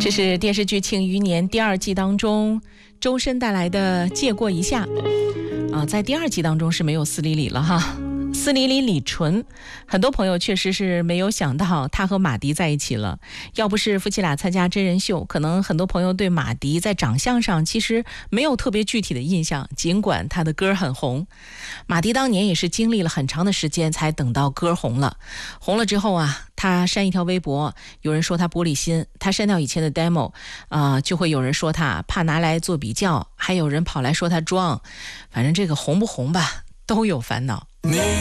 这是电视剧《庆余年》第2季当中周深带来的《借过一下》在第2季当中是没有司礼礼了哈。司礼礼李纯，很多朋友确实是没有想到他和马迪在一起了。要不是夫妻俩参加真人秀，可能很多朋友对马迪在长相上其实没有特别具体的印象，尽管他的歌很红。马迪当年也是经历了很长的时间才等到歌红了。红了之后他删一条微博，有人说他玻璃心，他删掉以前的 demo 就会有人说他怕拿来做比较，还有人跑来说他装。反正这个红不红吧，都有烦恼。